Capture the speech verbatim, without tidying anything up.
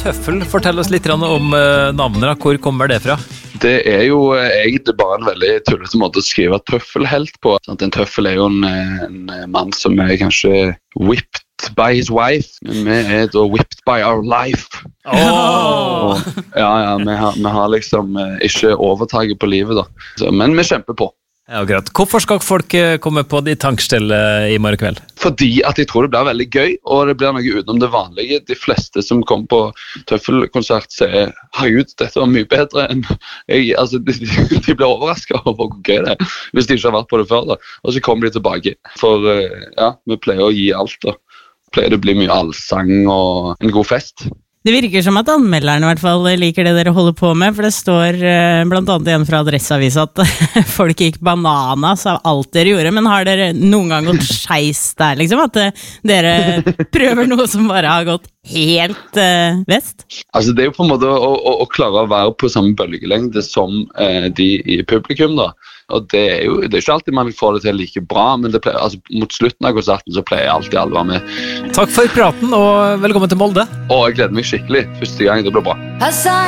Tøffel, fortell oss litt om uh, navnene. Hvor kommer det fra? Det er jo egentlig bare en veldig tullete måte å skrive tøffelhelt på. En tøffel er jo en, en mann som er kanskje whipped by his wife, men vi er da whipped by our life. Oh. Og, ja, ja, vi har, vi har liksom ikke overtaget på livet da. Så, men vi kjemper på. Ja, akkurat. Hvorfor skal folk komme på de tankstellet i morgen kveld? Fordi at jeg tror det blir veldig gøy, og det blir noe utenom det vanlige. De fleste som kom på tøffelkonsert sier, herregud, dette var mye bedre enn jeg. Altså, de, de blir overrasket over hvor gøy det er, hvis de ikke har vært på det før da. Og så kommer de tilbake, for ja, vi pleier å gi alt da. Pleier det å bli mye allsang og en god fest. Det virker som at anmelderen i hvert fall liker det dere holder på med, for det står blant annet igjen fra Adresseavisen at folk gikk bananas av alt dere gjorde, men har dere noen gang gått skeis der, liksom? At dere prøver noe som bare har gått helt uh, vest? Altså det er jo på en måte å, å, å klare å være på samme bølgelengde som uh, de i publikum da. Og det er jo det er ikke alltid man får det til like bra, men det pleier, altså, mot slutten av konserten så pleier alltid alle å være med. Takk for praten, og velkommen til Molde. Og jeg gleder meg skikkelig. Første gang det blir bra.